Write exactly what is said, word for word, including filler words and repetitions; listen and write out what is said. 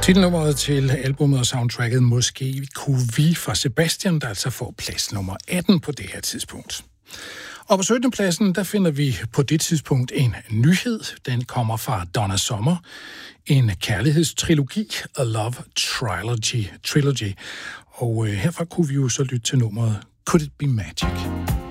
Titelnummeret til albumet og soundtracket Måske kunne vi fra Sebastian, der altså får plads nummer atten på det her tidspunkt. Og på syttende pladsen, der finder vi på det tidspunkt en nyhed. Den kommer fra Donna Summer. En kærlighedstrilogi, A Love Trilogy. Trilogy. Og øh, herfra kunne vi jo så lytte til nummeret Could It Be Magic?